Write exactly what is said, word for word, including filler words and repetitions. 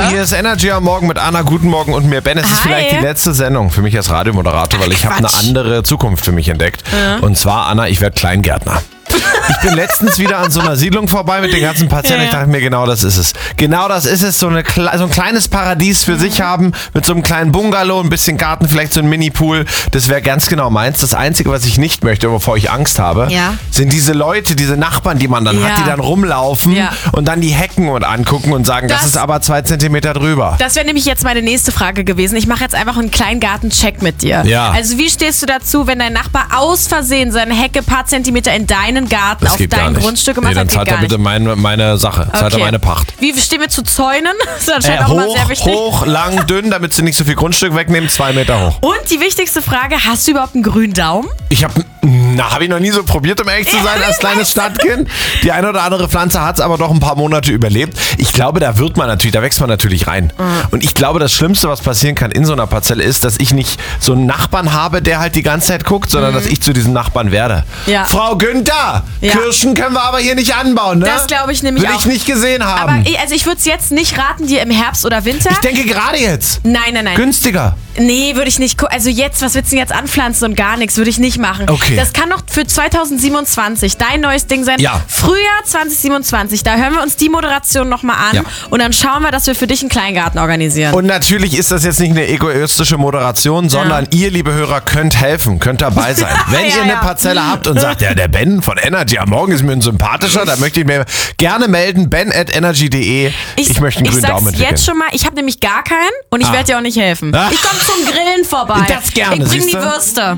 Hier ist Energy am Morgen mit Anna. Guten Morgen und mir, Ben. Es ist Hi. vielleicht die letzte Sendung für mich als Radiomoderator, Ach, weil ich habe eine Quatsch. andere Zukunft für mich entdeckt. Ja. Und zwar, Anna, ich werde Kleingärtner. Ich bin letztens wieder an so einer Siedlung vorbei mit den ganzen Patienten. Ja, ja. Ich dachte mir, genau das ist es. Genau das ist es. So, eine, Kle- so ein kleines Paradies für sich haben, mit so einem kleinen Bungalow, ein bisschen Garten, vielleicht so ein Mini-Pool. Das wäre ganz genau meins. Das Einzige, was ich nicht möchte, wovor ich Angst habe, Ja. sind diese Leute, diese Nachbarn, die man dann Ja. hat, die dann rumlaufen Ja. und dann die Hecken und angucken und sagen, das, Das- ist aber zwei Zentimeter drüber. Das wäre nämlich jetzt meine nächste Frage gewesen. Ich mache jetzt einfach einen Kleingarten-Check mit dir. Ja. Also wie stehst du dazu, wenn dein Nachbar aus Versehen seine Hecke ein paar Zentimeter in deinen Garten Das auf geht gar dein nicht. Grundstück gemacht Nee, dann hat? zahlt Geht er gar bitte nicht. meine, meine Sache. Zahlt er Okay. meine Pacht. Wie stehen wir zu Zäunen? Das ist anscheinend Äh, auch immer hoch, sehr wichtig. hoch, lang, dünn, damit sie nicht so viel Grundstück wegnehmen, zwei Meter hoch. Und die wichtigste Frage, hast du überhaupt einen grünen Daumen? Ich habe, na, habe ich noch nie so probiert, um ehrlich zu sein, als kleines Stadtkind. Die eine oder andere Pflanze hat es aber doch ein paar Monate überlebt. Ich glaube, da wird man natürlich, da wächst man natürlich rein. Und ich glaube, das Schlimmste, was passieren kann in so einer Parzelle ist, dass ich nicht so einen Nachbarn habe, der halt die ganze Zeit guckt, sondern dass ich zu diesem Nachbarn werde. Ja. Frau Günther, Ja. Kirschen können wir aber hier nicht anbauen, ne? Das glaube ich nämlich Will auch. ich nicht gesehen haben. Aber ich, also ich würde es jetzt nicht raten, dir im Herbst oder Winter. ich denke gerade jetzt. Nein, nein, nein. Günstiger. Nee, würde ich nicht. gu- Also jetzt, was willst du denn jetzt anpflanzen und gar nichts? Würde ich nicht machen. Okay. Das kann doch für zweitausendsiebenundzwanzig dein neues Ding sein. Ja. Frühjahr zweitausendsiebenundzwanzig. Da hören wir uns die Moderation nochmal an. Ja. Und dann schauen wir, dass wir für dich einen Kleingarten organisieren. Und natürlich ist das jetzt nicht eine egoistische Moderation, sondern ihr, liebe Hörer, könnt helfen, könnt dabei sein. Wenn Ja, ihr eine ja. Parzelle habt und sagt, ja, der Ben von Energy am Morgen ist mir ein sympathischer, dann möchte ich mir gerne melden, ben at energy punkt de. Ich, möchte einen ich grünen sag's Daumen entwickeln. jetzt schon mal, ich habe nämlich gar keinen und ich Ah. werde dir auch nicht helfen. Ah. Ich komme zum Grillen vorbei. Das gerne, Ich bring die siehste? Würste.